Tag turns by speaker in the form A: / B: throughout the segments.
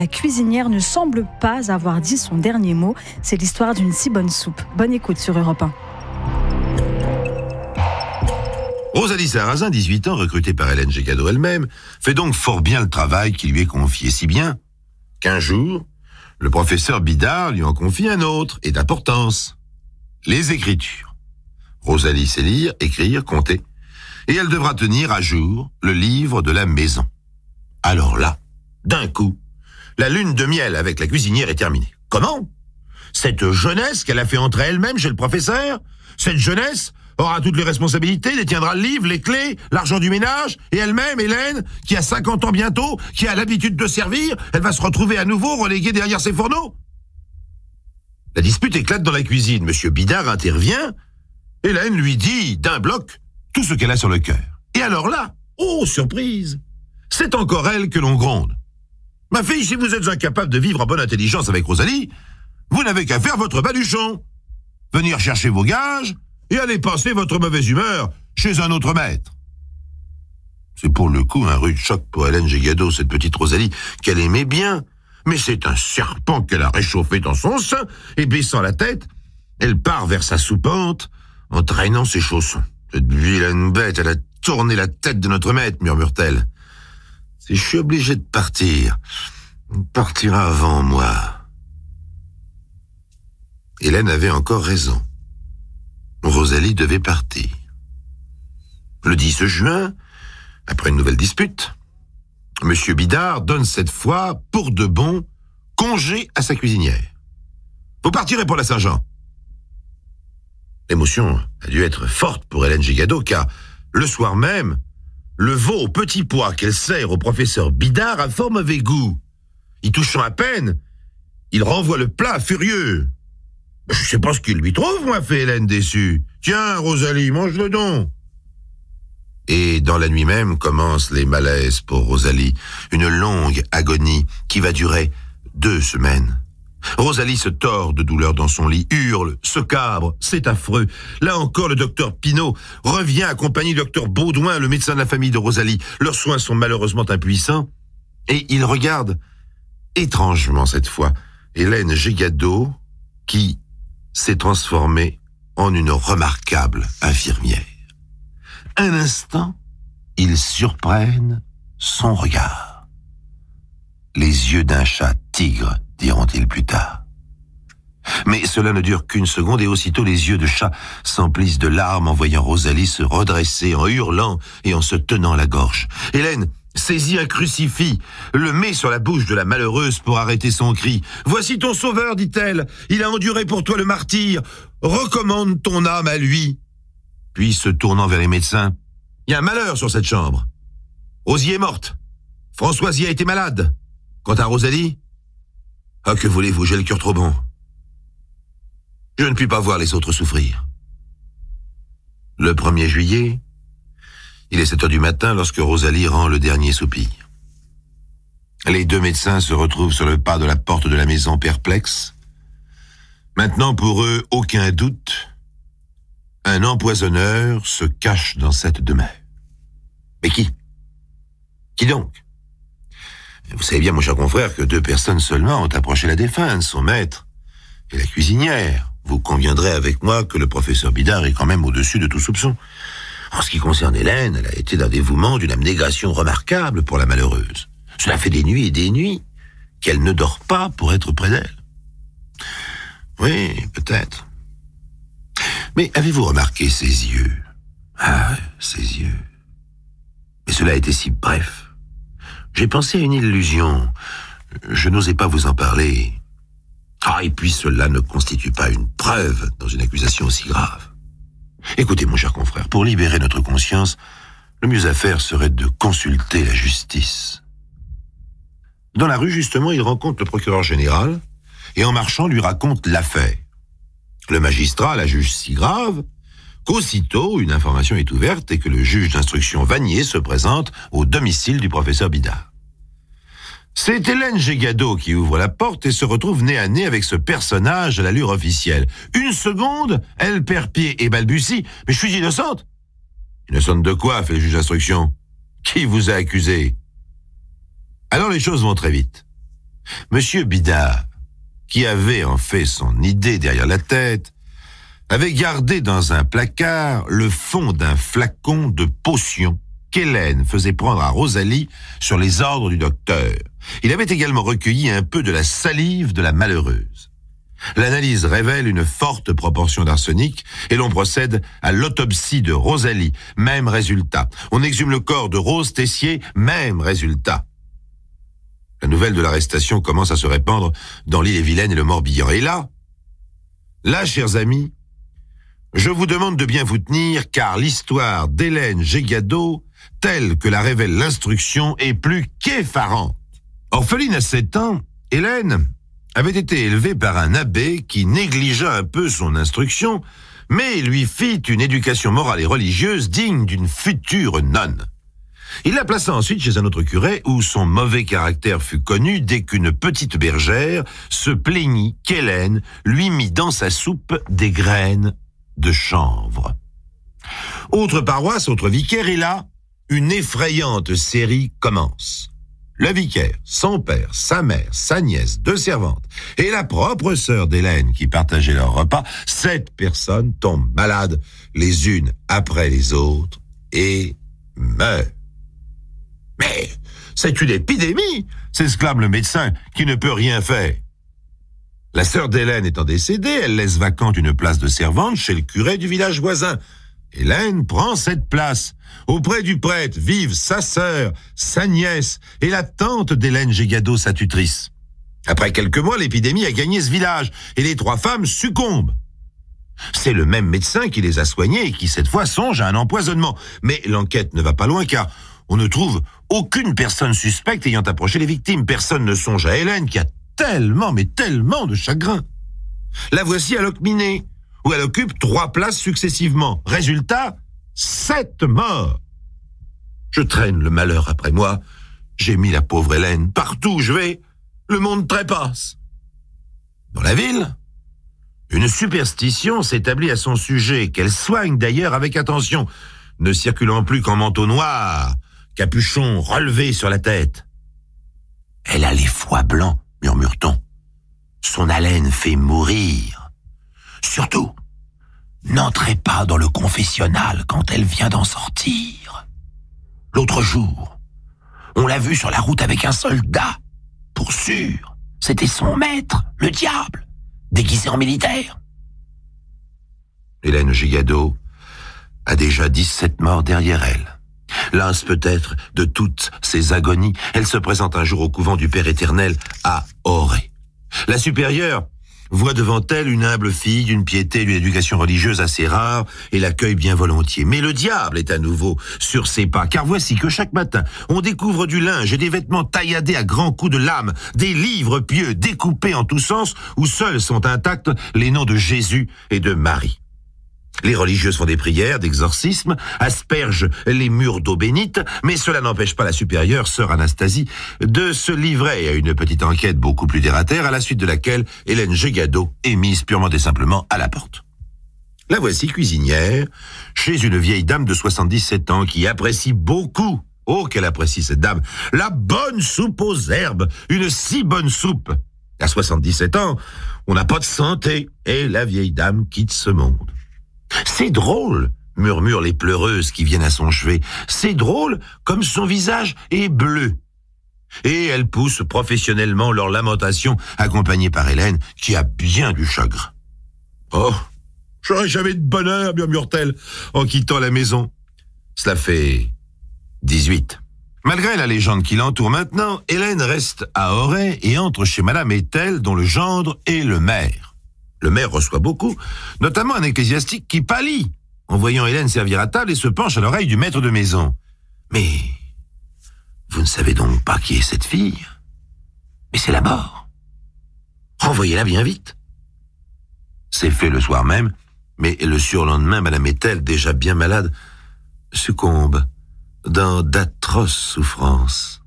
A: La cuisinière ne semble pas avoir dit son dernier mot. C'est l'histoire d'une si bonne soupe. Bonne écoute sur Europe 1.
B: Rosalie Sarrazin, 18 ans, recrutée par Hélène Gégado elle-même, fait donc fort bien le travail qui lui est confié, si bien qu'un jour, le professeur Bidard lui en confie un autre, et d'importance, les écritures. Rosalie sait lire, écrire, compter, et elle devra tenir à jour le livre de la maison. Alors là, d'un coup, la lune de miel avec la cuisinière est terminée. Comment ? Cette jeunesse qu'elle a fait entrer elle-même chez le professeur, cette jeunesse aura toutes les responsabilités, détiendra le livre, les clés, l'argent du ménage, et elle-même, Hélène, qui a 50 ans bientôt, qui a l'habitude de servir, elle va se retrouver à nouveau reléguée derrière ses fourneaux. La dispute éclate dans la cuisine. Monsieur Bidard intervient. Hélène lui dit, d'un bloc, tout ce qu'elle a sur le cœur. Et alors là, oh, surprise, c'est encore elle que l'on gronde. Ma fille, si vous êtes incapable de vivre en bonne intelligence avec Rosalie, vous n'avez qu'à faire votre baluchon. Venir chercher vos gages et aller passer votre mauvaise humeur chez un autre maître. C'est pour le coup un rude choc pour Hélène Gégado, cette petite Rosalie, qu'elle aimait bien. Mais c'est un serpent qu'elle a réchauffé dans son sein, et baissant la tête, elle part vers sa soupente en traînant ses chaussons. Cette vilaine bête, elle a tourné la tête de notre maître, murmure-t-elle. Si je suis obligé de partir, on partira avant moi. Hélène avait encore raison. Rosalie devait partir. Le 10 juin, après une nouvelle dispute, Monsieur Bidard donne cette fois, pour de bon, congé à sa cuisinière. Vous partirez pour la Saint-Jean. L'émotion a dû être forte pour Hélène Gégado, car le soir même, le veau au petit pois qu'elle sert au professeur Bidard a fort mauvais goût. Y touchant à peine, il renvoie le plat furieux. Je sais pas ce qu'il lui trouve, moi, fait Hélène déçue. Tiens, Rosalie, mange-le donc. Et dans la nuit même commencent les malaises pour Rosalie, une longue agonie qui va durer 2 semaines. Rosalie se tord de douleur dans son lit, hurle, se cabre, c'est affreux. Là encore, le docteur Pinault revient accompagné du docteur Baudouin, le médecin de la famille de Rosalie. Leurs soins sont malheureusement impuissants et il regarde étrangement cette fois Hélène Gégado qui s'est transformée en une remarquable infirmière. Un instant, ils surprennent son regard. Les yeux d'un chat tigre, diront-ils plus tard. Mais cela ne dure qu'une seconde et aussitôt les yeux de chat s'emplissent de larmes en voyant Rosalie se redresser en hurlant et en se tenant la gorge. Hélène saisit un crucifix, le met sur la bouche de la malheureuse pour arrêter son cri. « Voici ton sauveur, dit-elle. Il a enduré pour toi le martyre. Recommande ton âme à lui. » Puis, se tournant vers les médecins, « Il y a un malheur sur cette chambre. Rosie est morte. Françoise y a été malade. Quant à Rosalie, ah, que voulez-vous, j'ai le cœur trop bon. Je ne puis pas voir les autres souffrir. » Le 1er juillet, il est 7 heures du matin lorsque Rosalie rend le dernier soupir. Les 2 médecins se retrouvent sur le pas de la porte de la maison perplexes. Maintenant, pour eux, aucun doute, un empoisonneur se cache dans cette demeure. Mais qui ? Qui donc ? Vous savez bien, mon cher confrère, que 2 personnes seulement ont approché la défunte, son maître et la cuisinière. Vous conviendrez avec moi que le professeur Bidard est quand même au-dessus de tout soupçon. En ce qui concerne Hélène, elle a été d'un dévouement, d'une abnégation remarquable pour la malheureuse. Cela fait des nuits et des nuits qu'elle ne dort pas pour être près d'elle. Oui, peut-être. Mais avez-vous remarqué ses yeux ? Ah, ses yeux. Mais cela a été si bref. J'ai pensé à une illusion. Je n'osais pas vous en parler. Ah, et puis cela ne constitue pas une preuve dans une accusation aussi grave. Écoutez, mon cher confrère, pour libérer notre conscience, le mieux à faire serait de consulter la justice. Dans la rue, justement, il rencontre le procureur général et en marchant, lui raconte l'affaire. Le magistrat la juge si grave qu'aussitôt une information est ouverte et que le juge d'instruction Vanier se présente au domicile du professeur Bidard. C'est Hélène Gégado qui ouvre la porte et se retrouve nez à nez avec ce personnage à l'allure officielle. Une seconde, elle perd pied et balbutie. « Mais je suis innocente !»« Innocente de quoi ?» fait le juge d'instruction. « Qui vous a accusé ?» Alors les choses vont très vite. Monsieur Bidard, qui avait en fait son idée derrière la tête, avait gardé dans un placard le fond d'un flacon de potion qu'Hélène faisait prendre à Rosalie sur les ordres du docteur. Il avait également recueilli un peu de la salive de la malheureuse. L'analyse révèle une forte proportion d'arsenic et l'on procède à l'autopsie de Rosalie. Même résultat. On exhume le corps de Rose Tessier. Même résultat. La nouvelle de l'arrestation commence à se répandre dans l'Ille-et-Vilaine et le Morbihan. Et là, chers amis, je vous demande de bien vous tenir car l'histoire d'Hélène Gégado, telle que la révèle l'instruction, est plus qu'effarante. Orpheline à 7 ans, Hélène avait été élevée par un abbé qui négligea un peu son instruction, mais lui fit une éducation morale et religieuse digne d'une future nonne. Il la plaça ensuite chez un autre curé où son mauvais caractère fut connu dès qu'une petite bergère se plaignit qu'Hélène lui mit dans sa soupe des graines de chanvre. Autre paroisse, autre vicaire, et là, une effrayante série commence. Le vicaire, son père, sa mère, sa nièce, 2 servantes et la propre sœur d'Hélène qui partageaient leur repas, 7 personnes tombent malades les unes après les autres et meurent. Mais c'est une épidémie, s'exclame le médecin qui ne peut rien faire. La sœur d'Hélène étant décédée, elle laisse vacante une place de servante chez le curé du village voisin. Hélène prend cette place. Auprès du prêtre vivent sa sœur, sa nièce et la tante d'Hélène Gégado, sa tutrice. Après quelques mois, l'épidémie a gagné ce village et les 3 femmes succombent. C'est le même médecin qui les a soignées et qui cette fois songe à un empoisonnement. Mais l'enquête ne va pas loin car on ne trouve aucune personne suspecte ayant approché les victimes. Personne ne songe à Hélène qui a tellement, mais tellement de chagrin. La voici à Locminé, où elle occupe 3 places successivement. Résultat, 7 morts. Je traîne le malheur après moi. J'ai mis la pauvre Hélène partout où je vais. Le monde trépasse. Dans la ville, une superstition s'établit à son sujet, qu'elle soigne d'ailleurs avec attention, ne circulant plus qu'en manteau noir, capuchon relevé sur la tête. Elle a les foies blancs, murmure-t-on. Son haleine fait mourir. Surtout, n'entrez pas dans le confessionnal quand elle vient d'en sortir. L'autre jour, on l'a vue sur la route avec un soldat. Pour sûr, c'était son maître, le diable, déguisé en militaire. Hélène Gégado a déjà 17 morts derrière elle. Lasse peut-être de toutes ces agonies, elle se présente un jour au couvent du Père Éternel à Auray. La supérieure voit devant elle une humble fille d'une piété et d'une éducation religieuse assez rare et l'accueille bien volontiers. Mais le diable est à nouveau sur ses pas, car voici que chaque matin, on découvre du linge et des vêtements tailladés à grands coups de lame, des livres pieux découpés en tous sens où seuls sont intacts les noms de Jésus et de Marie. Les religieuses font des prières, d'exorcismes, aspergent les murs d'eau bénite, mais cela n'empêche pas la supérieure, sœur Anastasie, de se livrer à une petite enquête beaucoup plus terre-à-terre, à la suite de laquelle Hélène Gégado est mise purement et simplement à la porte. La voici cuisinière, chez une vieille dame de 77 ans qui apprécie beaucoup, oh qu'elle apprécie cette dame, la bonne soupe aux herbes, une si bonne soupe. À 77 ans, on n'a pas de santé, et la vieille dame quitte ce monde. C'est drôle, murmurent les pleureuses qui viennent à son chevet. C'est drôle comme son visage est bleu. Et elles poussent professionnellement leurs lamentations, accompagnées par Hélène, qui a bien du chagrin. Oh, j'aurais jamais de bonheur, murmure-t-elle, en quittant la maison. Cela fait 18. Malgré la légende qui l'entoure maintenant, Hélène reste à Auray et entre chez Madame Etel, dont le gendre est le maire. Le maire reçoit beaucoup, notamment un ecclésiastique qui pâlit en voyant Hélène servir à table et se penche à l'oreille du maître de maison. « Mais vous ne savez donc pas qui est cette fille ? Mais c'est la mort. Renvoyez-la bien vite. » C'est fait le soir même, mais le surlendemain, Madame Etel, déjà bien malade, succombe dans d'atroces souffrances.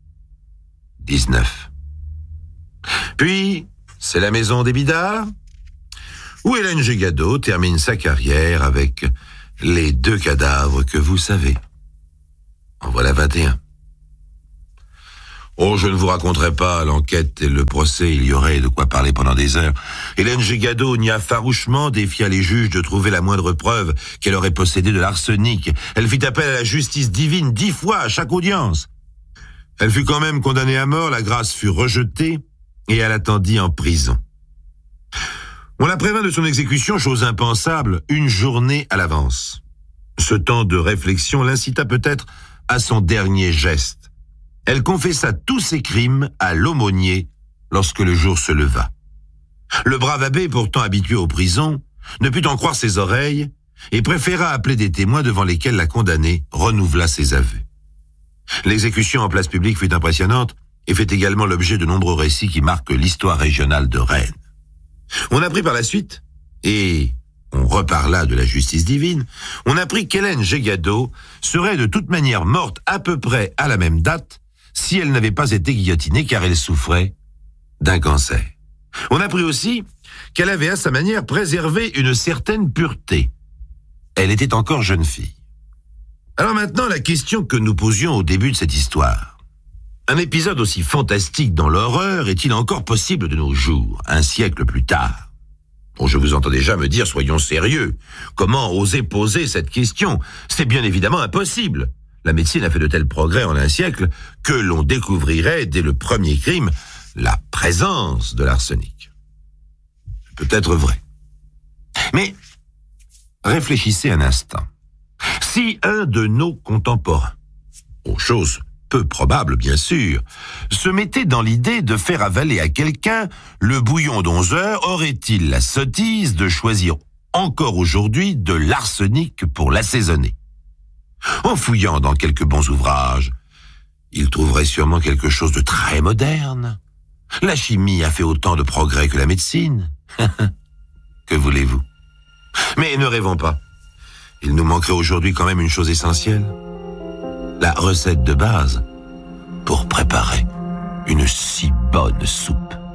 B: 19. Puis, c'est la maison des Bidards, où Hélène Gégado termine sa carrière avec les 2 cadavres que vous savez. En voilà 21. Oh, je ne vous raconterai pas l'enquête et le procès, il y aurait de quoi parler pendant des heures. Hélène Gégado nia farouchement, défia les juges de trouver la moindre preuve qu'elle aurait possédé de l'arsenic. Elle fit appel à la justice divine 10 fois à chaque audience. Elle fut quand même condamnée à mort, la grâce fut rejetée et elle attendit en prison. On la prévint de son exécution, chose impensable, 1 journée à l'avance. Ce temps de réflexion l'incita peut-être à son dernier geste. Elle confessa tous ses crimes à l'aumônier lorsque le jour se leva. Le brave abbé, pourtant habitué aux prisons, ne put en croire ses oreilles et préféra appeler des témoins devant lesquels la condamnée renouvela ses aveux. L'exécution en place publique fut impressionnante et fait également l'objet de nombreux récits qui marquent l'histoire régionale de Rennes. On apprit par la suite, et on reparla de la justice divine, on apprit qu'Hélène Gégado serait de toute manière morte à peu près à la même date si elle n'avait pas été guillotinée car elle souffrait d'un cancer. On apprit aussi qu'elle avait à sa manière préservé une certaine pureté. Elle était encore jeune fille. Alors maintenant, la question que nous posions au début de cette histoire. Un épisode aussi fantastique dans l'horreur est-il encore possible de nos jours, un siècle plus tard? Bon, je vous entends déjà me dire, soyons sérieux. Comment oser poser cette question? C'est bien évidemment impossible. La médecine a fait de tels progrès en un siècle que l'on découvrirait dès le premier crime la présence de l'arsenic. C'est peut-être vrai. Mais réfléchissez un instant. Si un de nos contemporains, chose peu probable bien sûr, se mettait dans l'idée de faire avaler à quelqu'un le bouillon d'11 heures, aurait-il la sottise de choisir encore aujourd'hui de l'arsenic pour l'assaisonner? En fouillant dans quelques bons ouvrages, il trouverait sûrement quelque chose de très moderne. La chimie a fait autant de progrès que la médecine. Que voulez-vous? Mais ne rêvons pas. Il nous manquerait aujourd'hui quand même une chose essentielle. La recette de base pour préparer une si bonne soupe.